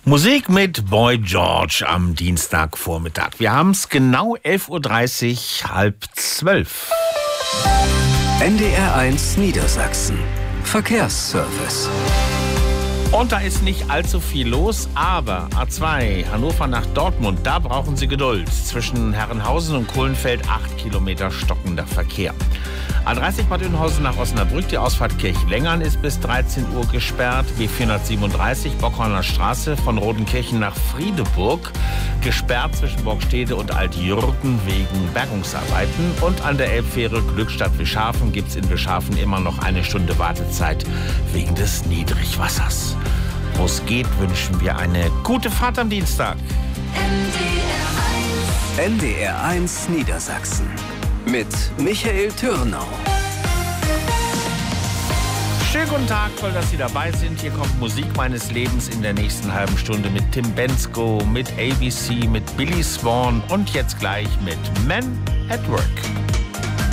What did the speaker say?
Musik mit Boy George am Dienstagvormittag. Wir haben es genau 11.30 Uhr, halb 12. NDR1 Niedersachsen. Verkehrsservice. Und da ist nicht allzu viel los, aber A2 Hannover nach Dortmund, da brauchen Sie Geduld. Zwischen Herrenhausen und Kohlenfeld 8 Kilometer stockender Verkehr. A30 Bad Oeynhausen nach Osnabrück, die Ausfahrt Kirchlengern ist bis 13 Uhr gesperrt. B437 Bockhorner Straße von Rodenkirchen nach Friedeburg gesperrt zwischen Borgstede und Altjürgen wegen Bergungsarbeiten. Und an der Elbfähre Glückstadt-Wischhafen gibt es in Wischhafen immer noch eine Stunde Wartezeit wegen des Niedrigwassers. Wo es geht, wünschen wir eine gute Fahrt am Dienstag. NDR1 Niedersachsen mit Michael Türnau. Schönen guten Tag, toll, dass Sie dabei sind. Hier kommt Musik meines Lebens in der nächsten halben Stunde mit Tim Bendzko, mit ABC, mit Billy Swan und jetzt gleich mit Men at Work.